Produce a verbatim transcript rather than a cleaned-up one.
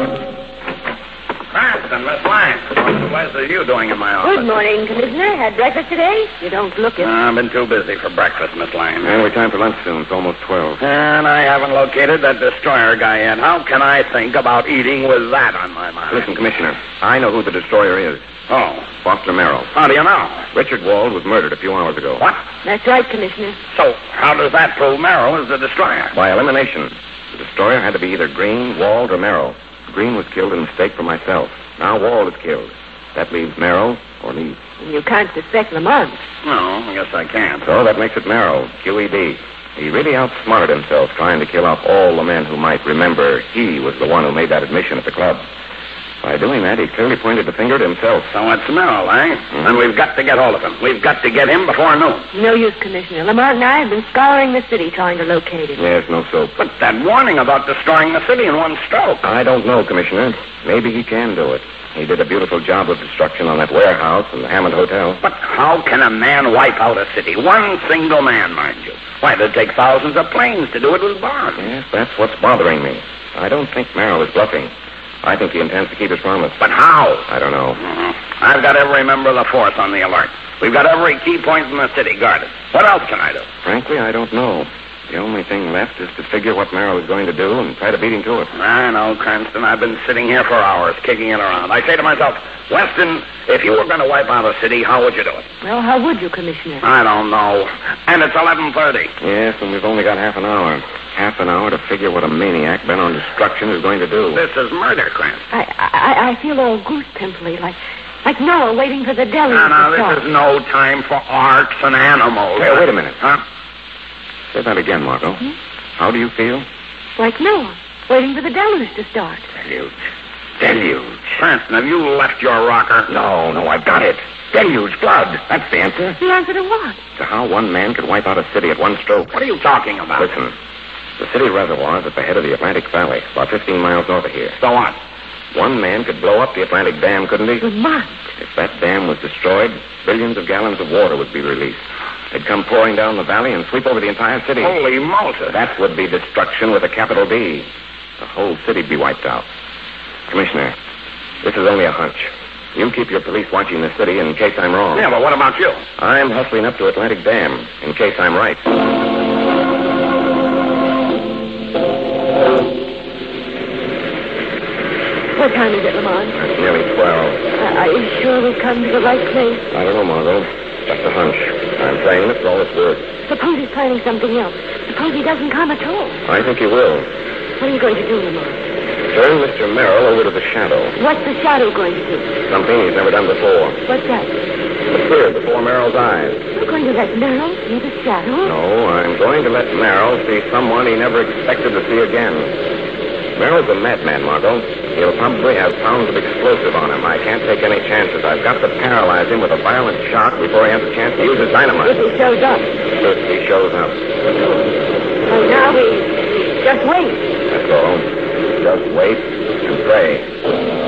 Cranston, Miss Lang. What are you doing in my office? Good morning, Commissioner. Had breakfast today? You don't look it. Uh, I've been too busy for breakfast, Miss Lang. And we time for lunch soon. It's almost twelve. And I haven't located that destroyer guy yet. How can I think about eating with that on my mind? Listen, Commissioner, I know who the destroyer is. Oh. Foster Merrill. How do you know? Richard Wald was murdered a few hours ago. What? That's right, Commissioner. So, how does that prove Merrill is the destroyer? By elimination. The destroyer had to be either Green, Wald, or Merrill. Green was killed in mistake for myself. Now Wald is killed. That leaves Merrill or me. You can't suspect Lamont. No, I guess I can't. So that makes it Merrill, Q E D. He really outsmarted himself trying to kill off all the men who might remember he was the one who made that admission at the club. By doing that, he clearly pointed the finger at himself. So it's Merrill, eh? Mm-hmm. And we've got to get hold of him. We've got to get him before noon. No use, Commissioner. Lamont and I have been scouring the city trying to locate him. Yes, no soap. But that warning about destroying the city in one stroke. I don't know, Commissioner. Maybe he can do it. He did a beautiful job of destruction on that warehouse and the Hammond Hotel. But how can a man wipe out a city? One single man, mind you. Why, it'd take thousands of planes to do it with bombs. Yes, that's what's bothering me. I don't think Merrill is bluffing. I think he intends to keep his promise. But how? I don't know. Mm-hmm. I've got every member of the force on the alert. We've got every key point in the city guarded. What else can I do? Frankly, I don't know. The only thing left is to figure what Merrill is going to do and try to beat him to it. I know, Cranston. I've been sitting here for hours, kicking it around. I say to myself, Weston, if you were going to wipe out a city, how would you do it? Well, how would you, Commissioner? I don't know. And it's eleven thirty. Yes, and we've only got half an hour. Half an hour to figure what a maniac bent on destruction is going to do. This is murder, Cranston. I I, I feel all goose pimply, like like Noah waiting for the deluge. No, no, to start. this is no time for arks and animals. Hey, wait a minute. Huh? Say that again, Margot. Hmm? How do you feel? Like Noah, waiting for the deluge to start. Deluge. Deluge. Cranston, have you left your rocker? No, no, I've got it. Deluge, flood. That's the answer. The answer to what? To how one man could wipe out a city at one stroke. What are you talking about? Listen. The city reservoir is at the head of the Atlantic Valley, about fifteen miles north of here. So what? One man could blow up the Atlantic Dam, couldn't he? Lamont. If that dam was destroyed, billions of gallons of water would be released. They'd come pouring down the valley and sweep over the entire city. Holy Moses. That would be destruction with a capital D. The whole city'd be wiped out. Commissioner, this is only a hunch. You keep your police watching the city in case I'm wrong. Yeah, but what about you? I'm hustling up to Atlantic Dam in case I'm right. What time is it, Lamont? It's nearly twelve. Uh, are you sure we've come to the right place? I don't know, Margot. Just a hunch. I'm saying it for all it's worth. Suppose he's planning something else. Suppose he doesn't come at all. I think he will. What are you going to do, Lamont? Turn Mister Merrill over to the Shadow. What's the Shadow going to do? Something he's never done before. What's that? Appear before Merrill's eyes. You're going to let Merrill see the Shadow? No, I'm going to let Merrill see someone he never expected to see again. Merrill's a madman, Margot. He'll probably have pounds of explosive on him. I can't take any chances. I've got to paralyze him with a violent shock before he has a chance to use his dynamite. If he shows up. If he shows up. Well, now we just wait. That's all. Just wait and pray.